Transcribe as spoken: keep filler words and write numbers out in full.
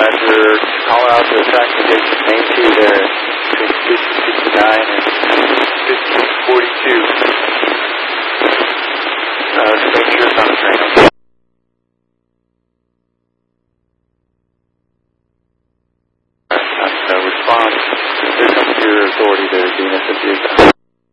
dispatcher, call out to track condition main two there between fifteen sixty-nine and fifteen forty-two. Uh, just make sure it's on the train. Okay. Uh, response. Here comes your authority there, Venus, if you're